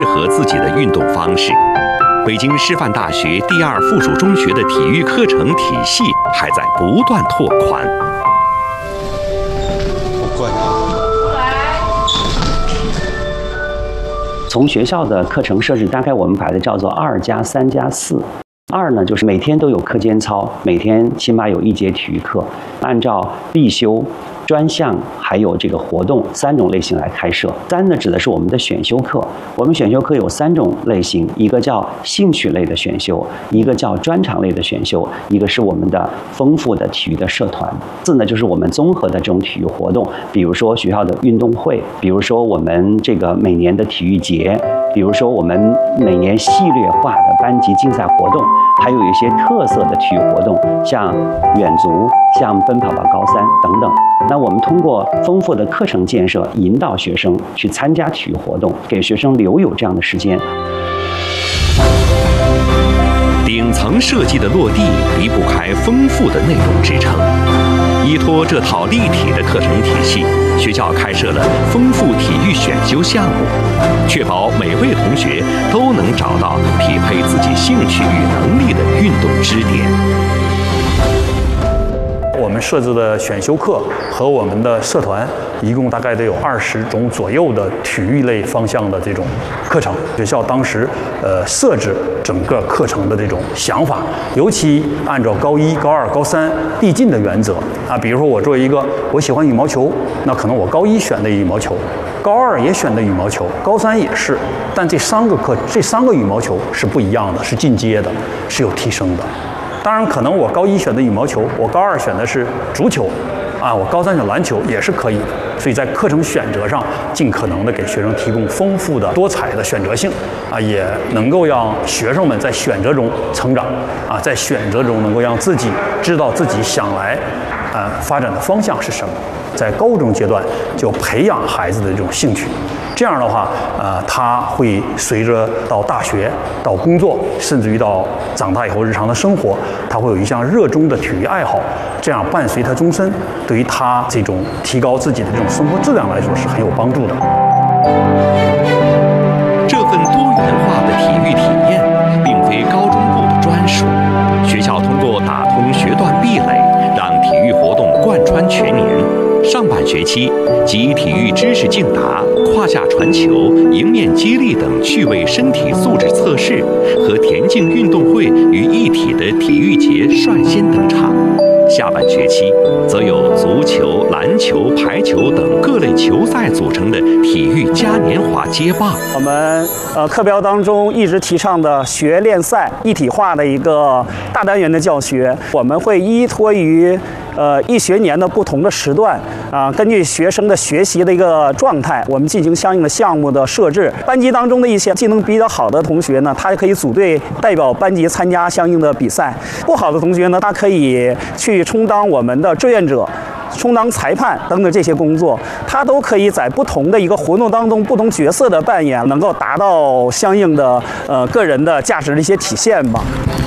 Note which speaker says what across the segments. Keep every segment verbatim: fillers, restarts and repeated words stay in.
Speaker 1: 适合自己的运动方式。北京师范大学第二附属中学的体育课程体系还在不断拓宽。
Speaker 2: 从学校的课程设置，大概我们把它叫做二加三加四。二呢，就是每天都有课间操，每天起码有一节体育课，按照必修、专项还有这个活动三种类型来开设。三呢，指的是我们的选修课。我们选修课有三种类型，一个叫兴趣类的选修，一个叫专长类的选修，一个是我们的丰富的体育的社团。四呢，就是我们综合的这种体育活动，比如说学校的运动会，比如说我们这个每年的体育节，比如说我们每年系列化的班级竞赛活动，还有一些特色的体育活动，像远足、像奔跑吧高三等等。那我们通过丰富的课程建设，引导学生去参加体育活动，给学生留有这样的时间。
Speaker 1: 顶层设计的落地离不开丰富的内容支撑。依托这套立体的课程体系，学校开设了丰富体育选修项目，确保每位同学都能找到匹配自己兴趣与能力的运动支点。
Speaker 3: 我们设置的选修课和我们的社团，一共大概得有二十种左右的体育类方向的这种课程。学校当时呃设置整个课程的这种想法，尤其按照高一、高二、高三递进的原则啊，比如说我作为一个我喜欢羽毛球，那可能我高一选的羽毛球，高二也选的羽毛球，高三也是，但这三个课这三个羽毛球是不一样的，是进阶的，是有提升的。当然，可能我高一选的羽毛球，我高二选的是足球，啊，我高三选篮球也是可以的。所以在课程选择上，尽可能的给学生提供丰富的、多彩的选择性，啊，也能够让学生们在选择中成长，啊，在选择中能够让自己知道自己想来，呃，发展的方向是什么。在高中阶段就培养孩子的这种兴趣。这样的话，呃，他会随着到大学、到工作，甚至于到长大以后日常的生活，他会有一项热衷的体育爱好，这样伴随他终身，对于他这种提高自己的这种生活质量来说是很有帮助的。
Speaker 1: 这份多元化的体育体验，并非高中部的专属。学校通过打通学段壁垒，让体育活动贯穿全年。上半学期，集体育知识竞答、胯下传球、迎面接力等趣味身体素质测试和田径运动会于一体的体育节率先登场。下半学期，则有足球、篮球、排球等各类球赛组成的体育嘉年华接棒。
Speaker 4: 我们呃课标当中一直提倡的学练赛一体化的一个大单元的教学，我们会依托于呃一学年的不同的时段啊、呃，根据学生的学习的一个状态，我们进行相应的项目的设置。班级当中的一些技能比较好的同学呢，他可以组队代表班级参加相应的比赛；不好的同学呢，他可以去充当我们的志愿者。充当裁判等等这些工作，他都可以在不同的一个活动当中，不同角色的扮演，能够达到相应的呃个人的价值的一些体现吧。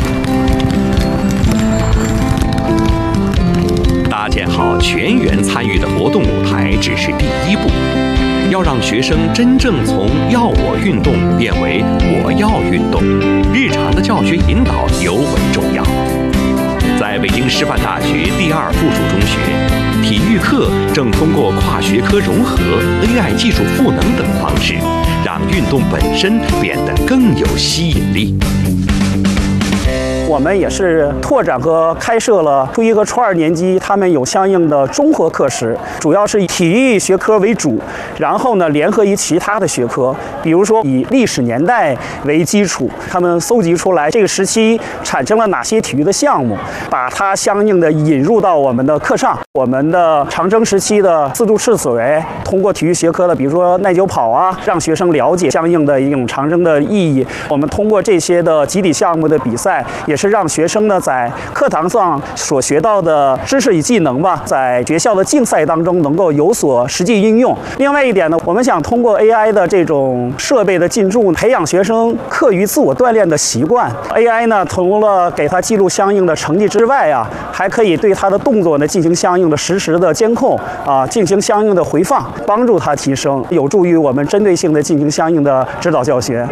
Speaker 1: 搭建好全员参与的活动舞台只是第一步，要让学生真正从要我运动变为我要运动，日常的教学引导尤为重要。在北京师范大学第二附属中学，体育课正通过跨学科融合、A I 技术赋能等方式，让运动本身变得更有吸引力。
Speaker 4: 我们也是拓展和开设了初一和初二年级，他们有相应的综合课时，主要是以体育学科为主，然后呢联合于其他的学科，比如说以历史年代为基础，他们搜集出来这个时期产生了哪些体育的项目，把它相应的引入到我们的课上。我们的长征时期的自助式水，通过体育学科的，比如说耐久跑啊，让学生了解相应的一种长征的意义。我们通过这些的集体项目的比赛，也是让学生呢在课堂上所学到的知识与技能吧，在学校的竞赛当中能够有所实际应用。另外一点呢，我们想通过 A I 的这种设备的进驻，培养学生课余自我锻炼的习惯。A I 呢，除了给他记录相应的成绩之外啊，还可以对他的动作呢进行相应的实时的监控啊，进行相应的回放，帮助他提升，有助于我们针对性的进行相应的指导教学。